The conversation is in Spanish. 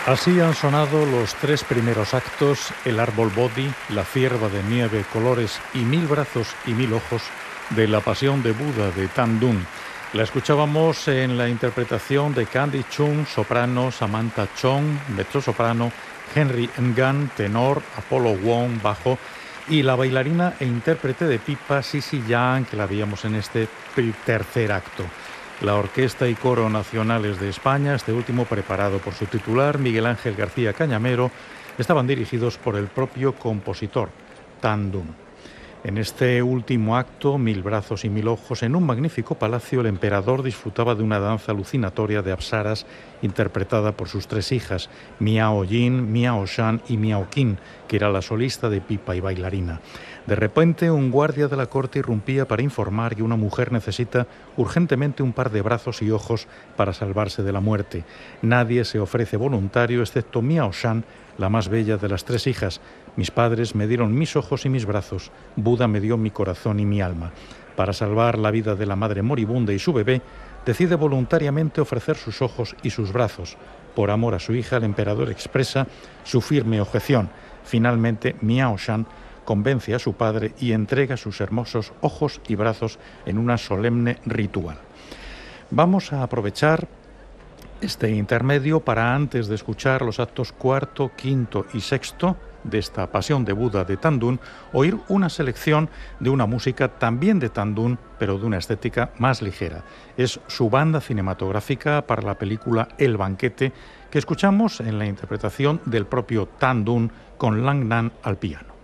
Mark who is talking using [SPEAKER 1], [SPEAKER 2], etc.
[SPEAKER 1] Así han sonado los tres primeros actos: El árbol Bodhi, La cierva de nieve, colores y Mil brazos y mil ojos de La pasión de Buda de Tan Dun. La escuchábamos en la interpretación de Candy Chung, soprano; Samantha Chong, mezzosoprano; Henry Ngan, tenor; Apollo Wong, bajo; y la bailarina e intérprete de pipa Sisi Yang, que la veíamos en este tercer acto. La Orquesta y Coro Nacionales de España, este último preparado por su titular, Miguel Ángel García Cañamero, estaban dirigidos por el propio compositor, Tan Dun. En este último acto, Mil brazos y mil ojos, en un magnífico palacio, el emperador disfrutaba de una danza alucinatoria de apsaras interpretada por sus tres hijas, Miao Yin, Miao Shan y Miao Qin, que era la solista de pipa y bailarina. De repente, un guardia de la corte irrumpía para informar que una mujer necesita urgentemente un par de brazos y ojos para salvarse de la muerte. Nadie se ofrece voluntario excepto Miao Shan, la más bella de las tres hijas. Mis padres me dieron mis ojos y mis brazos, Buda me dio mi corazón y mi alma. Para salvar la vida de la madre moribunda y su bebé, decide voluntariamente ofrecer sus ojos y sus brazos. Por amor a su hija, el emperador expresa su firme objeción. Finalmente, Miao Shan convence a su padre y entrega sus hermosos ojos y brazos en una solemne ritual. Vamos a aprovechar este intermedio para, antes de escuchar los actos cuarto, quinto y sexto de esta Pasión de Buda de Tan Dun, oír una selección de una música también de Tan Dun, pero de una estética más ligera. Es su banda cinematográfica para la película El banquete, que escuchamos en la interpretación del propio Tan Dun con Lang Nan al piano.